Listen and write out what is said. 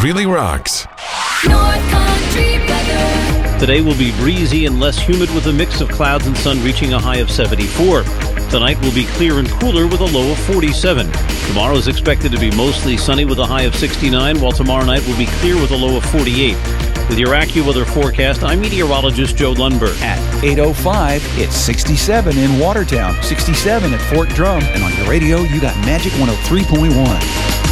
really rocks. North Country weather. Today will be breezy and less humid with a mix of clouds and sun reaching a high of 74. Tonight will be clear and cooler with a low of 47. Tomorrow is expected to be mostly sunny with a high of 69, while tomorrow night will be clear with a low of 48. With your AccuWeather forecast, I'm meteorologist Joe Lundberg. At 8:05, it's 67 in Watertown, 67 at Fort Drum, and on your radio, you got Magic 103.1.